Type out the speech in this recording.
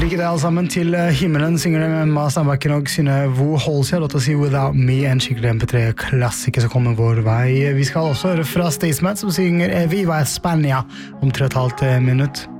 Liker det alle sammen til himmelen, synger det med Emma Sandbakken og Synnøve Holsjø, låt oss si Without Me, en skikkelig MP3-klassiker som kommer vår vei. Vi skal også høre fra Staysman som synger Viva España om 3,5 minutter.